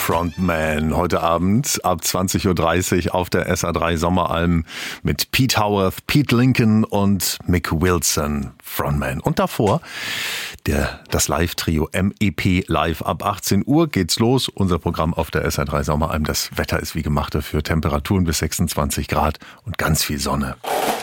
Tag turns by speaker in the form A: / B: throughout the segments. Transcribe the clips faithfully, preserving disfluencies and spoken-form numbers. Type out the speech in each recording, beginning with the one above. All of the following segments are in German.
A: Frontman heute Abend ab zwanzig Uhr dreißig auf der S A drei Sommeralm mit Pete Howarth, Pete Lincoln und Mick Wilson, Frontman. Und davor der, das Live-Trio M E P Live. Ab achtzehn Uhr geht's los. Unser Programm auf der S A drei Sommeralm. Das Wetter ist wie gemacht dafür. Temperaturen bis sechsundzwanzig Grad und ganz viel Sonne.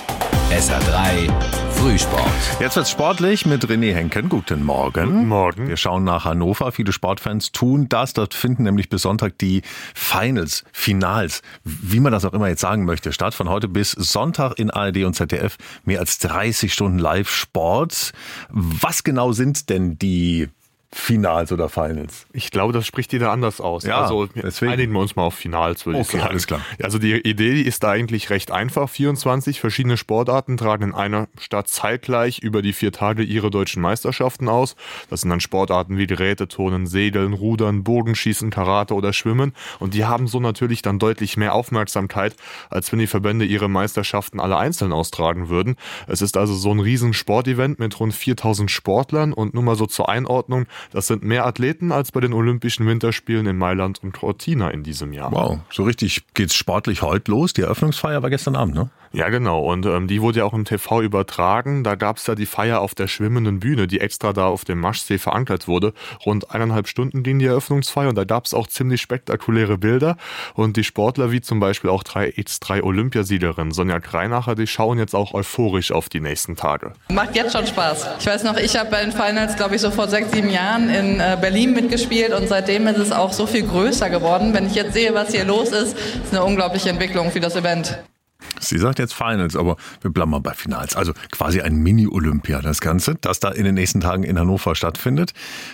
B: S A drei Frühsport.
A: Jetzt wird's sportlich mit René Henken. Guten Morgen.
C: Guten Morgen.
A: Wir schauen nach Hannover. Viele Sportfans tun das. Dort finden nämlich bis Sonntag die Finals, Finals, wie man das auch immer jetzt sagen möchte, statt. Von heute bis Sonntag in A R D und Z D F mehr als dreißig Stunden Live-Sport. Was genau sind denn die Finals oder Finals?
C: Ich glaube, das spricht jeder anders aus.
A: Ja,
C: also
A: deswegen.
C: einigen wir uns mal auf Finals, würde
A: Okay,
C: ich sagen.
A: alles klar.
C: Also die Idee die ist da eigentlich recht einfach. vierundzwanzig verschiedene Sportarten tragen in einer Stadt zeitgleich über die vier Tage ihre deutschen Meisterschaften aus. Das sind dann Sportarten wie Geräteturnen, Segeln, Rudern, Bogenschießen, Karate oder Schwimmen. Und die haben so natürlich dann deutlich mehr Aufmerksamkeit, als wenn die Verbände ihre Meisterschaften alle einzeln austragen würden. Es ist also so ein riesen Sportevent mit rund viertausend Sportlern und nur mal so zur Einordnung, das sind mehr Athleten als bei den Olympischen Winterspielen in Mailand und Cortina in diesem Jahr.
A: Wow, so richtig geht's sportlich heute los. Die Eröffnungsfeier war gestern Abend, ne?
C: Ja, genau. Und ähm, die wurde ja auch im T V übertragen. Da gab's ja die Feier auf der schwimmenden Bühne, die extra da auf dem Maschsee verankert wurde. Rund eineinhalb Stunden ging die Eröffnungsfeier und da gab's auch ziemlich spektakuläre Bilder. Und die Sportler, wie zum Beispiel auch drei X drei Olympiasiegerinnen Sonja Greinacher, die schauen jetzt auch euphorisch auf die nächsten Tage.
D: Macht jetzt schon Spaß. Ich weiß noch, ich habe bei den Finals, glaube ich, so vor sechs, sieben Jahren in äh, Berlin mitgespielt und seitdem ist es auch so viel größer geworden. Wenn ich jetzt sehe, was hier los ist, ist eine unglaubliche Entwicklung für das Event.
A: Sie sagt jetzt Finals, aber wir bleiben mal bei Finals. Also quasi ein Mini-Olympia, das Ganze, das da in den nächsten Tagen in Hannover stattfindet.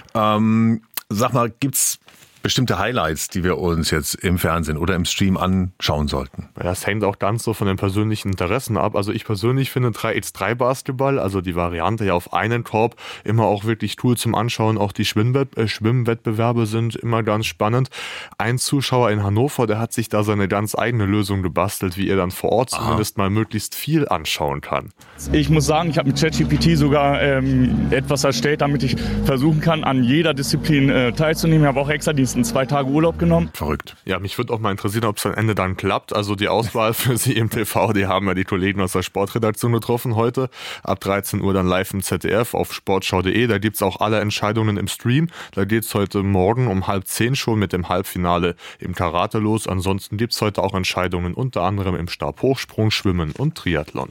A: Ähm, sag mal, gibt's bestimmte Highlights, die wir uns jetzt im Fernsehen oder im Stream anschauen sollten?
C: Das hängt auch ganz so von den persönlichen Interessen ab. Also ich persönlich finde drei gegen drei Basketball, also die Variante ja auf einen Korb, immer auch wirklich cool zum Anschauen. Auch die Schwimmwett- äh, Schwimmwettbewerbe sind immer ganz spannend. Ein Zuschauer in Hannover, der hat sich da seine ganz eigene Lösung gebastelt, wie er dann vor Ort zumindest mal möglichst viel anschauen kann.
E: Ich muss sagen, ich habe mit ChatGPT sogar ähm, etwas erstellt, damit ich versuchen kann, an jeder Disziplin äh, teilzunehmen. Ich habe auch extra diesen zwei Tage Urlaub genommen.
A: Verrückt.
C: Ja, mich würde auch mal interessieren, ob es am Ende dann klappt. Also die Auswahl für Sie im T V, die haben ja die Kollegen aus der Sportredaktion getroffen heute. Ab dreizehn Uhr dann live im Z D F auf sportschau punkt de. Da gibt's auch alle Entscheidungen im Stream. Da geht's heute Morgen um halb zehn schon mit dem Halbfinale im Karate los. Ansonsten gibt's heute auch Entscheidungen unter anderem im Stabhochsprung, Schwimmen und Triathlon.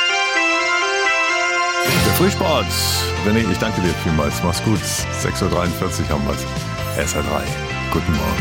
A: Der Frühsport. René, ich danke dir vielmals. Mach's gut. sechs Uhr dreiundvierzig haben wir's. S A drei. Guten Morgen.